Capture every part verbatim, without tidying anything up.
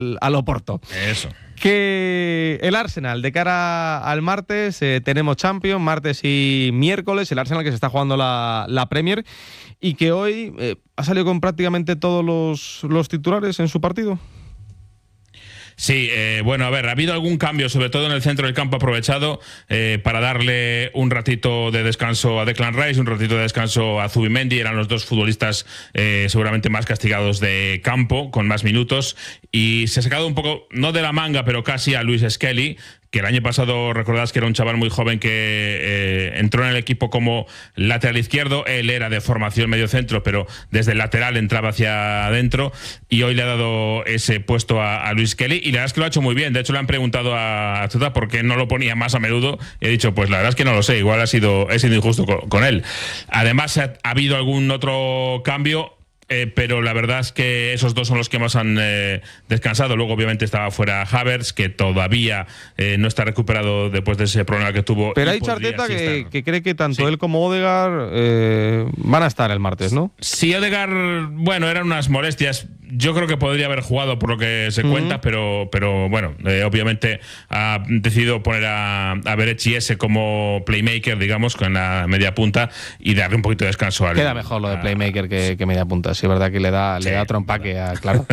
al Oporto. Eso. Que el Arsenal, de cara al martes, eh, tenemos Champions, martes y miércoles, el Arsenal que se está jugando la, la Premier y que hoy eh, ha salido con prácticamente todos los, los titulares en su partido. Sí, eh, bueno, a ver, ha habido algún cambio, sobre todo en el centro del campo, aprovechado eh, para darle un ratito de descanso a Declan Rice, un ratito de descanso a Zubimendi. Eran los dos futbolistas eh, seguramente más castigados de campo, con más minutos, y se ha sacado un poco, no de la manga, pero casi a Luis Skelly, que el año pasado recordás que era un chaval muy joven que eh, entró en el equipo como lateral izquierdo. Él era de formación medio centro, pero desde el lateral entraba hacia adentro, y hoy le ha dado ese puesto a, a Luis Kelly, y la verdad es que lo ha hecho muy bien. De hecho, le han preguntado a Arteta por qué no lo ponía más a menudo, y he dicho, pues la verdad es que no lo sé, igual ha sido, he sido injusto con, con él. Además, ha, ha habido algún otro cambio, Eh, pero la verdad es que esos dos son los que más han eh, descansado. Luego obviamente estaba fuera Havertz, que todavía eh, no está recuperado después de ese problema que tuvo. Pero hay Arteta que, que cree que tanto sí. él como Odegaard eh, van a estar el martes, ¿no? Sí, Odegaard, bueno, eran unas molestias. Yo creo que podría haber jugado por lo que se uh-huh. cuenta, pero, pero bueno, eh, obviamente ha decidido poner a, a Berechi ese como playmaker, digamos, con la media punta, y darle un poquito de descanso al. Queda mejor lo de playmaker a, que, que media punta, sí, es verdad que le da, sí, le da otro empaque, a, claro.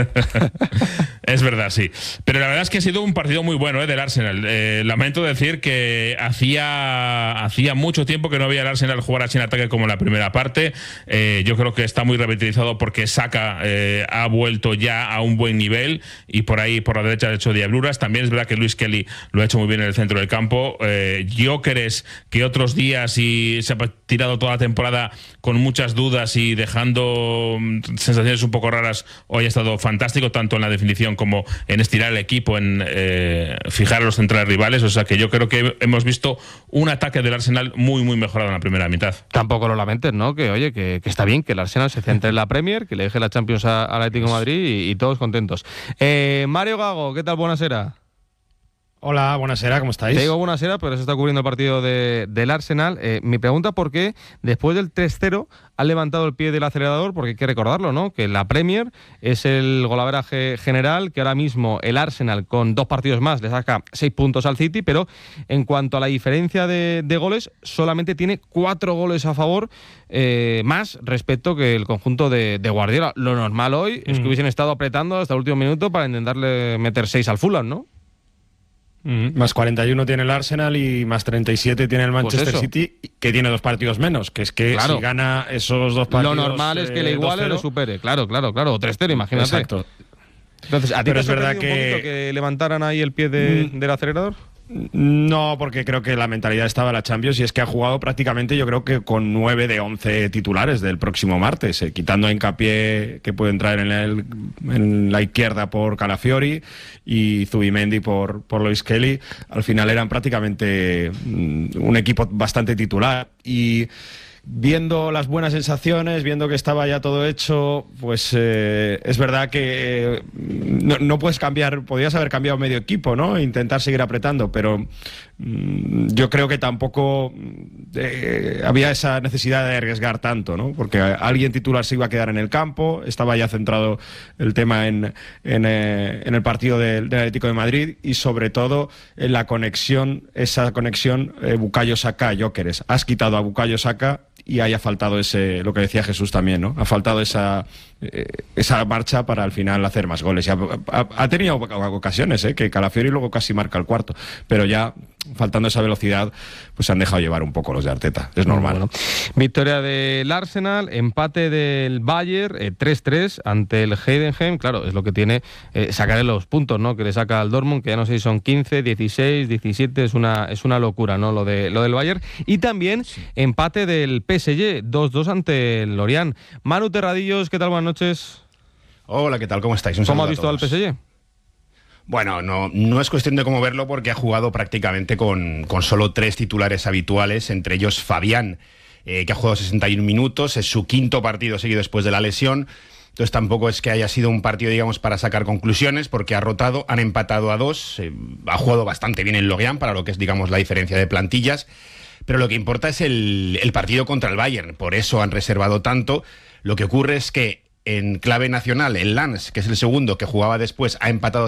Es verdad, sí. Pero la verdad es que ha sido un partido muy bueno eh, del Arsenal. Eh, lamento decir que hacía, hacía mucho tiempo que no había el Arsenal jugar así en ataque como en la primera parte. Eh, yo creo que está muy revitalizado porque Saka eh, ha vuelto ya a un buen nivel, y por ahí por la derecha ha hecho diabluras. También es verdad que Luis Kelly lo ha hecho muy bien en el centro del campo. Eh, Gyökeres, que otros días y se ha tirado toda la temporada con muchas dudas y dejando sensaciones un poco raras, hoy ha estado fantástico, tanto en la definición como en estirar el equipo, en eh, fijar a los centrales rivales. O sea que yo creo que hemos visto un ataque del Arsenal muy muy mejorado en la primera mitad. Tampoco lo lamentes, ¿no? Que oye, que, que está bien que el Arsenal se centre en la Premier, que le deje la Champions al Atlético de Madrid y, y todos contentos. Eh, Mario Gago, ¿qué tal? Buenasera. Hola, buenasera, ¿cómo estáis? Te digo buenasera, pero se está cubriendo el partido de, del Arsenal. Eh, mi pregunta, ¿por qué después del tres cero han levantado el pie del acelerador? Porque hay que recordarlo, ¿no? Que la Premier es el golaveraje general, que ahora mismo el Arsenal con dos partidos más le saca seis puntos al City, pero en cuanto a la diferencia de, de goles, solamente tiene cuatro goles a favor eh, más respecto que el conjunto de, de Guardiola. Lo normal hoy mm. es que hubiesen estado apretando hasta el último minuto para intentarle meter seis al Fulham, ¿no? Mm, más cuarenta y uno tiene el Arsenal y más treinta y siete tiene el Manchester pues City, que tiene dos partidos menos, que es que claro, si gana esos dos partidos... Lo normal es que le iguale o le supere, claro, claro, claro, o tres cero, imagínate. Exacto. Entonces, ¿a ti Pero te ha es verdad sorprendido un que... poquito que levantaran ahí el pie de, mm. del acelerador? No, porque creo que la mentalidad estaba en la Champions, y es que ha jugado prácticamente, yo creo que con nueve de once titulares del próximo martes, eh, quitando a Hincapié, que puede entrar en, el, en la izquierda por Calafiori, y Zubimendi por, por Luis Kelly. Al final eran prácticamente mm, un equipo bastante titular, y viendo las buenas sensaciones, viendo que estaba ya todo hecho, pues eh, es verdad que eh, no, no puedes cambiar, podrías haber cambiado medio equipo, ¿no? E intentar seguir apretando, pero mm, yo creo que tampoco eh, había esa necesidad de arriesgar tanto, ¿no? Porque alguien titular se iba a quedar en el campo, estaba ya centrado el tema en, en, eh, en el partido del, del Atlético de Madrid, y sobre todo en la conexión, esa conexión eh, Bukayo Saka-Gyökeres. Has quitado a Bukayo Saka y haya faltado ese, lo que decía Jesús también, ¿no? Ha faltado esa, eh, esa marcha para al final hacer más goles. Y ha, ha, ha tenido ocasiones, ¿eh? Que Calafiori luego casi marca el cuarto, pero ya faltando esa velocidad, pues se han dejado llevar un poco los de Arteta. Es normal. Bueno, victoria del Arsenal, empate del Bayern, eh, tres tres ante el Heidenheim. Claro, es lo que tiene eh, sacarle los puntos, ¿no? Que le saca al Dortmund, que ya no sé si son quince, dieciséis, diecisiete, es una, es una locura, ¿no? Lo, de, lo del Bayern. Y también sí. empate del P S G, dos dos ante el Lorient. Manu Terradillos, ¿qué tal? Buenas noches. Hola, ¿qué tal? ¿Cómo estáis? Un ¿Cómo has visto al P S G? Bueno, no, no es cuestión de cómo verlo, porque ha jugado prácticamente con, con solo tres titulares habituales, entre ellos Fabián, eh, que ha jugado sesenta y un minutos, es su quinto partido seguido después de la lesión. Entonces tampoco es que haya sido un partido, digamos, para sacar conclusiones, porque ha rotado, han empatado a dos, eh, ha jugado bastante bien el Lorient para lo que es, digamos, la diferencia de plantillas, pero lo que importa es el, el partido contra el Bayern, por eso han reservado tanto. Lo que ocurre es que en clave nacional, el Lens, que es el segundo que jugaba después, ha empatado